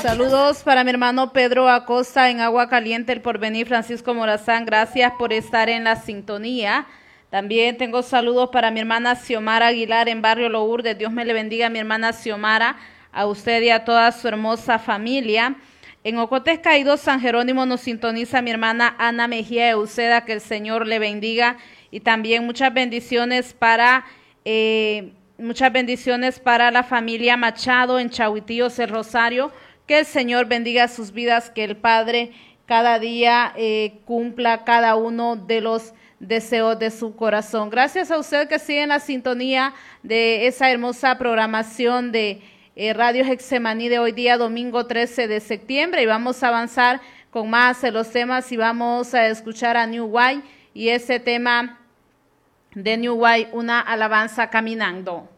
Saludos para mi hermano Pedro Acosta en Agua Caliente, El Porvenir, Francisco Morazán. Gracias por estar en la sintonía. También tengo saludos para mi hermana Xiomara Aguilar en Barrio Lourdes. Dios me le bendiga, mi hermana Xiomara, a usted y a toda su hermosa familia. En Ocotes Caído, San Jerónimo, nos sintoniza mi hermana Ana Mejía Euseda. Que el Señor le bendiga. Y también muchas bendiciones para la familia Machado en Chahuitíos, El Rosario. Que el Señor bendiga sus vidas, que el Padre cada día cumpla cada uno de los deseos de su corazón. Gracias a usted que sigue en la sintonía de esa hermosa programación de Radio Getsemaní de hoy día, domingo 13 de septiembre. Y vamos a avanzar con más de los temas y vamos a escuchar a New Way y ese tema de New Way, una alabanza caminando.